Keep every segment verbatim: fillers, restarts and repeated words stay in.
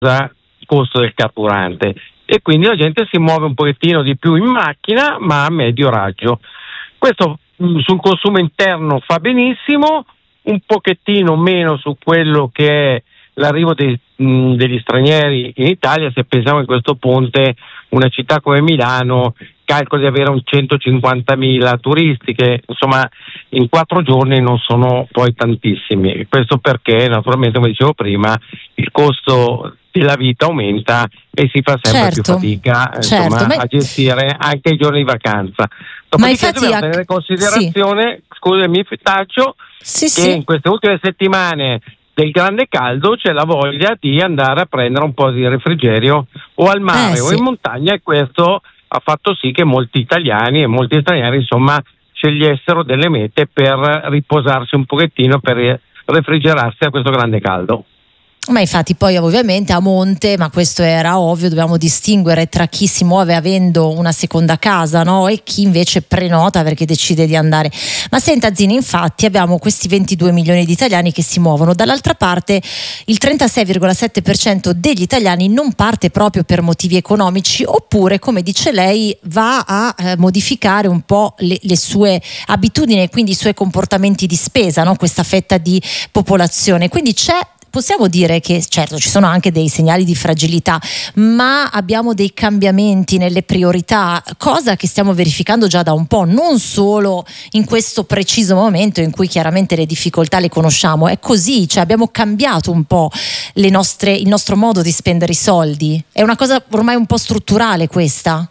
il costo del carburante, e quindi la gente si muove un pochettino di più in macchina, ma a medio raggio. Questo mh, sul consumo interno fa benissimo, un pochettino meno su quello che è l'arrivo dei, mh, degli stranieri in Italia. Se pensiamo che questo ponte, una città come Milano calcola di avere un centocinquantamila turisti, che insomma in quattro giorni non sono poi tantissimi. Questo perché naturalmente, come dicevo prima, il costo della vita aumenta e si fa sempre certo, più fatica insomma, certo, ma... a gestire anche i giorni di vacanza. Dopodiché dobbiamo a... tenere in considerazione, sì. scusami Taccio, sì, che sì. in queste ultime settimane del grande caldo c'è la voglia di andare a prendere un po' di refrigerio o al mare eh, o sì. in montagna, e questo ha fatto sì che molti italiani e molti stranieri insomma scegliessero delle mete per riposarsi un pochettino, per refrigerarsi da questo grande caldo. Ma infatti poi ovviamente a monte, ma questo era ovvio, dobbiamo distinguere tra chi si muove avendo una seconda casa, no? E chi invece prenota perché decide di andare. Ma senta Zini, infatti abbiamo questi ventidue milioni di italiani che si muovono, dall'altra parte il trentasei virgola sette per cento degli italiani non parte proprio per motivi economici, oppure, come dice lei, va a eh, modificare un po' le, le sue abitudini e quindi i suoi comportamenti di spesa, no? Questa fetta di popolazione. Quindi c'è Possiamo dire che certo ci sono anche dei segnali di fragilità, ma abbiamo dei cambiamenti nelle priorità, cosa che stiamo verificando già da un po', non solo in questo preciso momento in cui chiaramente le difficoltà le conosciamo. È così, cioè abbiamo cambiato un po' le nostre, il nostro modo di spendere i soldi. È una cosa ormai un po' strutturale questa.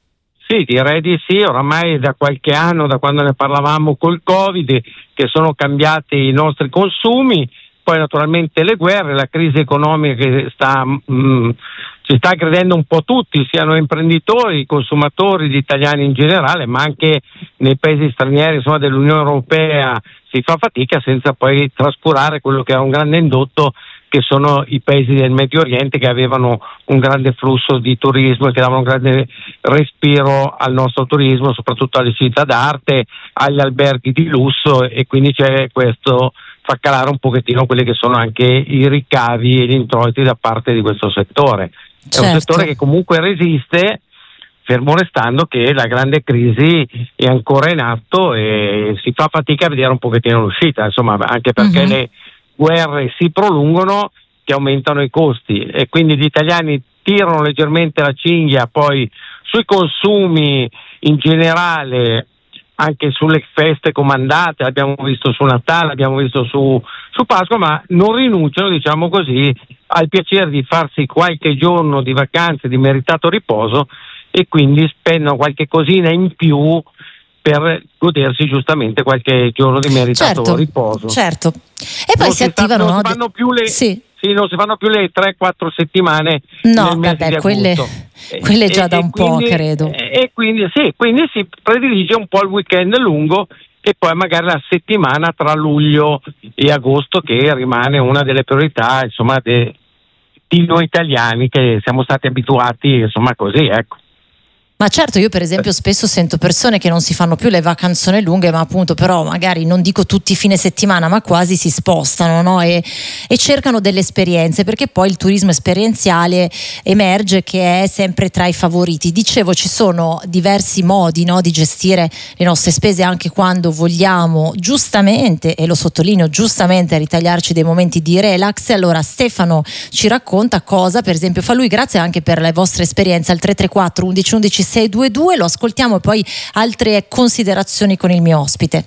Sì, direi di sì, oramai da qualche anno, da quando ne parlavamo col Covid, che sono cambiati i nostri consumi. Poi naturalmente le guerre, la crisi economica che sta mh, ci sta aggredendo un po' tutti, siano imprenditori, consumatori, gli italiani in generale, ma anche nei paesi stranieri, insomma dell'Unione Europea, si fa fatica, senza poi trascurare quello che era un grande indotto, che sono i paesi del Medio Oriente, che avevano un grande flusso di turismo e che davano un grande respiro al nostro turismo, soprattutto alle città d'arte, agli alberghi di lusso, e quindi c'è questo, fa calare un pochettino quelli che sono anche i ricavi e gli introiti da parte di questo settore. È certo. un settore che comunque resiste, fermo restando che la grande crisi è ancora in atto e si fa fatica a vedere un pochettino l'uscita, insomma, anche perché uh-huh. le guerre si prolungano, che aumentano i costi, e quindi gli italiani tirano leggermente la cinghia poi sui consumi in generale, anche sulle feste comandate, l'abbiamo visto su Natale, l'abbiamo visto su, su Pasqua, ma non rinunciano, diciamo così, al piacere di farsi qualche giorno di vacanze, di meritato riposo, e quindi spendono qualche cosina in più per godersi giustamente qualche giorno di meritato certo, riposo. Certo. E poi non si attivano, sta, non no? si fanno più le sì. Sì, non si fanno più le tre quattro settimane no, nel mese vabbè, di quelle, agosto. quelle già e, da e un quindi, po', credo. E quindi sì, quindi si predilige un po' il weekend lungo, e poi magari la settimana tra luglio e agosto, che rimane una delle priorità, insomma, de, di noi italiani, che siamo stati abituati, insomma, così, ecco. Ma certo, io per esempio spesso sento persone che non si fanno più le vacanzone lunghe, ma appunto però magari non dico tutti i fine settimana, ma quasi si spostano, no? e, e cercano delle esperienze, perché poi il turismo esperienziale emerge che è sempre tra i favoriti. Dicevo, ci sono diversi modi, no, di gestire le nostre spese anche quando vogliamo giustamente, e lo sottolineo giustamente, ritagliarci dei momenti di relax. Allora Stefano ci racconta cosa per esempio fa lui, grazie anche per le vostre esperienze, al tre tre quattro undici undici sei due due. Lo ascoltiamo, e poi altre considerazioni con il mio ospite.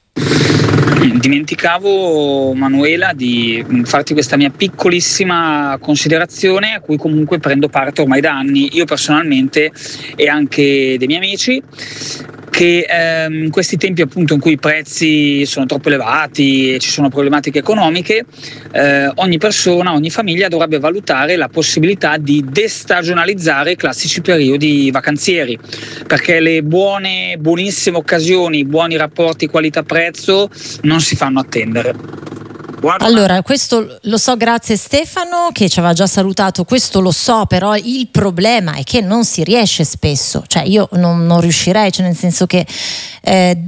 Dimenticavo, Manuela, di farti questa mia piccolissima considerazione a cui comunque prendo parte ormai da anni, io personalmente e anche dei miei amici, che ehm, in questi tempi appunto in cui i prezzi sono troppo elevati e ci sono problematiche economiche, eh, ogni persona, ogni famiglia dovrebbe valutare la possibilità di destagionalizzare i classici periodi vacanzieri, perché le buone, buonissime occasioni, buoni rapporti qualità-prezzo non si fanno attendere. Guarda. Allora, questo lo so, grazie Stefano che ci aveva già salutato, questo lo so, però il problema è che non si riesce spesso, cioè io non, non riuscirei, cioè nel senso che eh, devo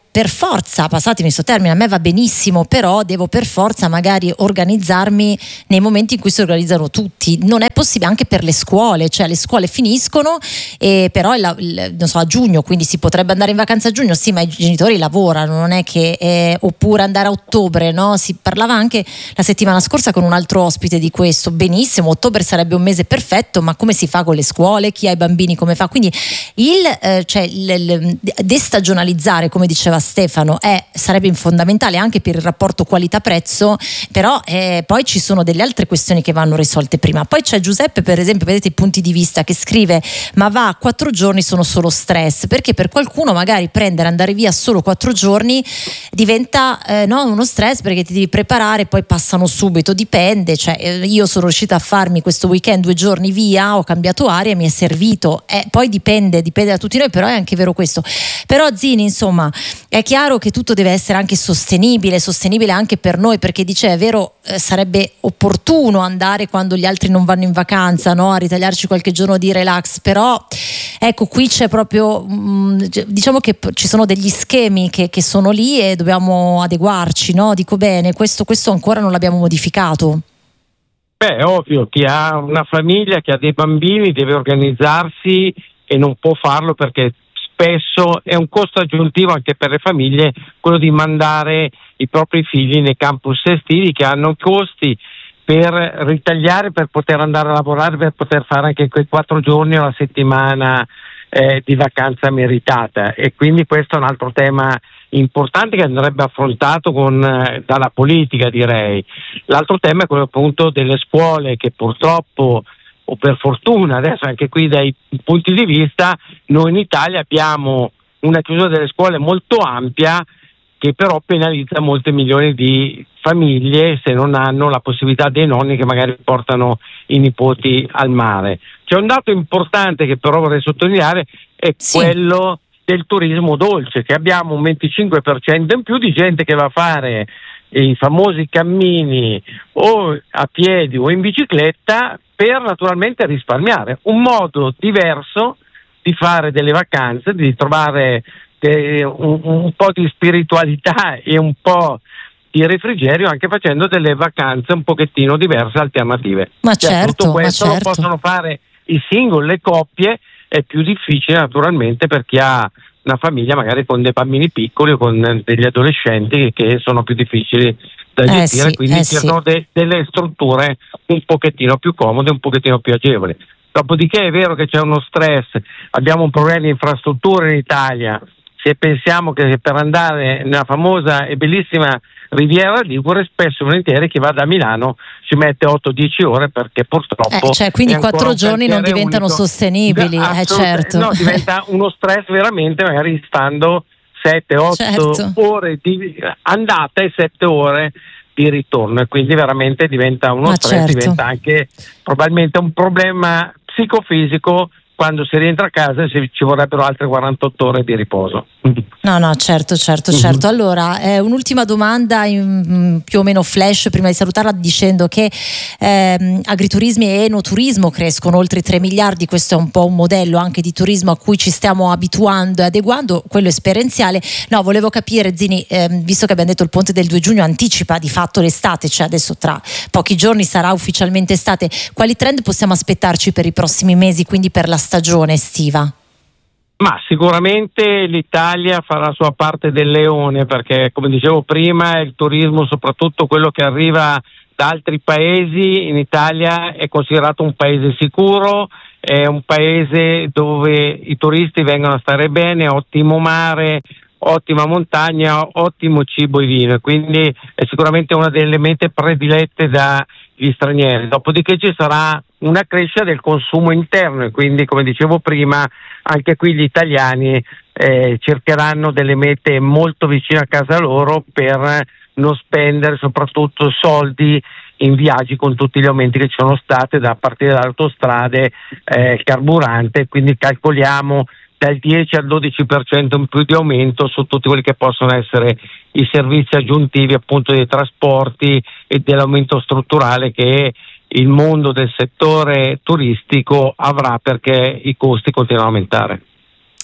per forza, passatemi questo termine, a me va benissimo, però devo per forza magari organizzarmi nei momenti in cui si organizzano tutti. Non è possibile anche per le scuole, cioè le scuole finiscono e però il, il, non so, a giugno, quindi si potrebbe andare in vacanza a giugno, sì, ma i genitori lavorano, non è che eh, oppure andare a ottobre, no? Si parlava anche la settimana scorsa con un altro ospite di questo. Benissimo, ottobre sarebbe un mese perfetto, ma come si fa con le scuole? Chi ha i bambini come fa? Quindi il, eh, cioè, il, il destagionalizzare, come diceva Stefano, è, sarebbe fondamentale anche per il rapporto qualità-prezzo, però eh, poi ci sono delle altre questioni che vanno risolte prima. Poi c'è Giuseppe, per esempio, vedete i punti di vista, che scrive: ma va, quattro giorni sono solo stress, perché per qualcuno magari prendere, andare via solo quattro giorni diventa eh, no, uno stress, perché ti devi preparare, poi passano subito, dipende, cioè eh, io sono riuscita a farmi questo weekend due giorni via, ho cambiato aria, mi è servito, eh, poi dipende, dipende da tutti noi, però è anche vero questo. Però Zini, insomma, è chiaro che tutto deve essere anche sostenibile, sostenibile anche per noi, perché dice, è vero, eh, sarebbe opportuno andare quando gli altri non vanno in vacanza, no? A ritagliarci qualche giorno di relax, però ecco, qui c'è proprio mh, diciamo che ci sono degli schemi che, che sono lì e dobbiamo adeguarci, no? Dico bene, questo, questo ancora non l'abbiamo modificato. Beh, è ovvio, chi ha una famiglia, chi ha dei bambini deve organizzarsi e non può farlo perché spesso è un costo aggiuntivo anche per le famiglie quello di mandare i propri figli nei campus estivi, che hanno costi per ritagliare, per poter andare a lavorare, per poter fare anche quei quattro giorni alla settimana eh, di vacanza meritata. E quindi questo è un altro tema importante che andrebbe affrontato con, eh, dalla politica, direi. L'altro tema è quello appunto delle scuole, che purtroppo, o per fortuna, adesso anche qui dai punti di vista, noi in Italia abbiamo una chiusura delle scuole molto ampia, che però penalizza molte milioni di famiglie se non hanno la possibilità dei nonni che magari portano i nipoti al mare. C'è un dato importante che però vorrei sottolineare, è sì. quello del turismo dolce, che abbiamo un venticinque per cento in più di gente che va a fare i famosi cammini o a piedi o in bicicletta per naturalmente risparmiare. Un modo diverso di fare delle vacanze, di trovare eh, un, un po' di spiritualità e un po' di refrigerio, anche facendo delle vacanze un pochettino diverse, alternative. Ma cioè, certo, tutto questo ma certo. lo possono fare i singoli, le coppie. È più difficile naturalmente per chi ha una famiglia magari con dei bambini piccoli o con degli adolescenti che sono più difficili da eh gestire, sì, quindi eh ci sono sì. de- delle strutture un pochettino più comode, un pochettino più agevoli. Dopodiché è vero che c'è uno stress, abbiamo un problema di infrastrutture in Italia. Se pensiamo che per andare nella famosa e bellissima Riviera Ligure, spesso e volentieri chi va da Milano ci mette otto dieci ore, perché purtroppo eh, cioè, quindi quattro giorni non diventano unico. sostenibili, eh, certo. No, diventa uno stress veramente, magari stando sette otto certo. ore di andata e sette ore di ritorno, e quindi veramente diventa uno Ma stress, certo. diventa anche probabilmente un problema psicofisico. Quando si rientra a casa ci vorrebbero altre quarantotto ore di riposo. No, no, certo, certo, certo. Uh-huh. Allora, eh, un'ultima domanda in, più o meno flash prima di salutarla, dicendo che eh, agriturismi e enoturismo crescono oltre tre miliardi, questo è un po' un modello anche di turismo a cui ci stiamo abituando e adeguando, quello esperienziale. No, volevo capire, Zini, eh, visto che abbiamo detto il ponte del due giugno anticipa di fatto l'estate, cioè adesso tra pochi giorni sarà ufficialmente estate, quali trend possiamo aspettarci per i prossimi mesi, quindi per la stagione estiva? Ma sicuramente l'Italia farà la sua parte del leone, perché come dicevo prima il turismo, soprattutto quello che arriva da altri paesi, in Italia è considerato un paese sicuro, è un paese dove i turisti vengono a stare bene, ottimo mare, ottima montagna, ottimo cibo e vino, quindi è sicuramente una delle mete predilette dagli stranieri. Dopodiché ci sarà una crescita del consumo interno e quindi, come dicevo prima, anche qui gli italiani eh, cercheranno delle mete molto vicine a casa loro per non spendere soprattutto soldi in viaggi, con tutti gli aumenti che ci sono stati da partire dalle autostrade, eh, carburante, quindi calcoliamo dal dieci al dodici per cento in più di aumento su tutti quelli che possono essere i servizi aggiuntivi, appunto dei trasporti e dell'aumento strutturale che il mondo del settore turistico avrà, perché i costi continuano a aumentare.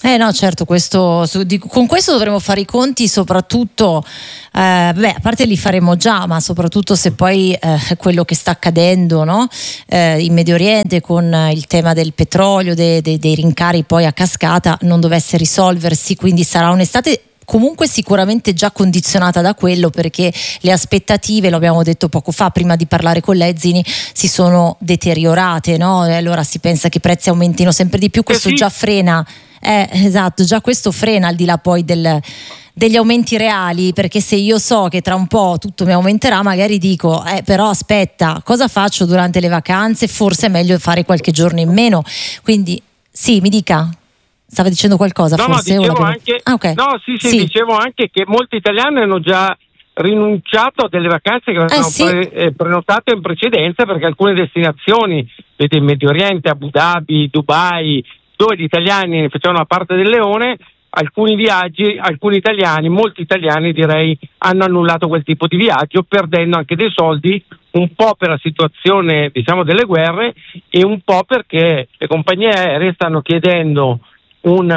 Eh no, certo, questo, su, di, con questo dovremo fare i conti, soprattutto, eh, beh, a parte li faremo già, ma soprattutto se poi eh, quello che sta accadendo, no? eh, in Medio Oriente con il tema del petrolio, de, de, dei rincari poi a cascata, non dovesse risolversi, quindi sarà un'estate comunque sicuramente già condizionata da quello, perché le aspettative, lo abbiamo detto poco fa prima di parlare con Lezzini, si sono deteriorate, no? E allora si pensa che i prezzi aumentino sempre di più, questo eh sì. già frena, eh, esatto, già questo frena al di là poi del, degli aumenti reali, perché se io so che tra un po' tutto mi aumenterà, magari dico eh, però aspetta, cosa faccio durante le vacanze? Forse è meglio fare qualche giorno in meno, quindi sì, mi dica. Stava dicendo qualcosa? No, forse no, dicevo una... anche, ah, okay. no, sì, sì, sì, dicevo anche che molti italiani hanno già rinunciato a delle vacanze che avevano eh, sì. pre- eh, prenotato in precedenza, perché alcune destinazioni, vedete, in Medio Oriente, Abu Dhabi, Dubai, dove gli italiani facevano la parte del leone, alcuni viaggi, alcuni italiani, molti italiani direi, hanno annullato quel tipo di viaggio, perdendo anche dei soldi, un po' per la situazione, diciamo, delle guerre e un po' perché le compagnie aeree stanno chiedendo un,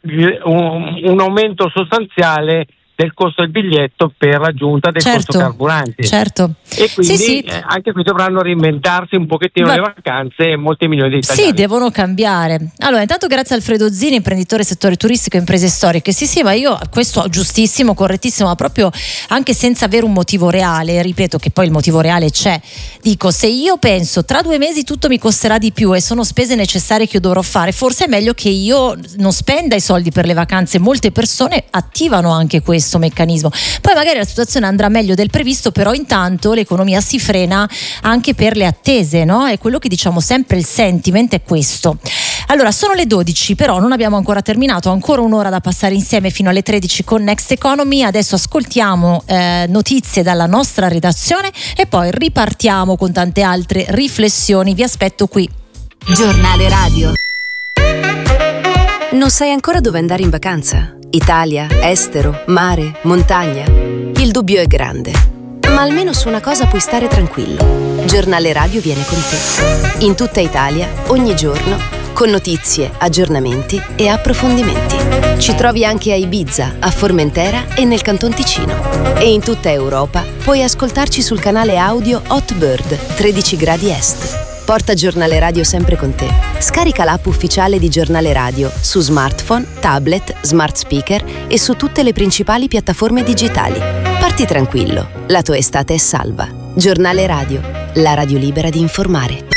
un, un aumento sostanziale del costo del biglietto per l'aggiunta del certo, costo carburante. Certo. E quindi sì, sì. Eh, anche qui dovranno reinventarsi un pochettino Ma... le vacanze molti milioni di italiani. Sì, devono cambiare. Allora, intanto grazie a Alfredo Zini, imprenditore settore turistico e imprese storiche. Sì, sì, ma io questo giustissimo, correttissimo, ma proprio anche senza avere un motivo reale, ripeto che poi il motivo reale c'è. Dico, se io penso tra due mesi tutto mi costerà di più e sono spese necessarie che io dovrò fare, forse è meglio che io non spenda i soldi per le vacanze. Molte persone attivano anche questo meccanismo. Poi magari la situazione andrà meglio del previsto, però intanto l'economia si frena anche per le attese, no? È quello che diciamo sempre, il sentiment è questo. Allora, sono le dodici, però non abbiamo ancora terminato, ancora un'ora da passare insieme fino alle tredici con Next Economy. Adesso ascoltiamo eh, notizie dalla nostra redazione e poi ripartiamo con tante altre riflessioni. Vi aspetto qui. Giornale radio. Non sai ancora dove andare in vacanza? Italia, estero, mare, montagna? Il dubbio è grande, ma almeno su una cosa puoi stare tranquillo. Giornale radio viene con te. In tutta Italia, ogni giorno, con notizie, aggiornamenti e approfondimenti. Ci trovi anche a Ibiza, a Formentera e nel Canton Ticino. E in tutta Europa puoi ascoltarci sul canale audio Hotbird tredici gradi est. Porta Giornale Radio sempre con te. Scarica l'app ufficiale di Giornale Radio su smartphone, tablet, smart speaker e su tutte le principali piattaforme digitali. Parti tranquillo, la tua estate è salva. Giornale Radio, la radio libera di informare.